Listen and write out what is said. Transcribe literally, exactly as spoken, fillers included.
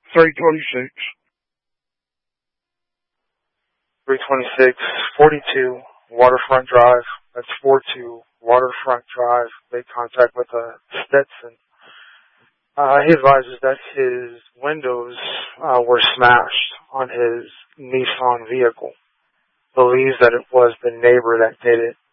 three twenty-six. three twenty-six forty-two Waterfront Drive. That's four two Waterfront Drive. Made contact with a Stetson. Uh, he advises that his windows uh, were smashed on his Nissan vehicle. Believes that it was the neighbor that did it.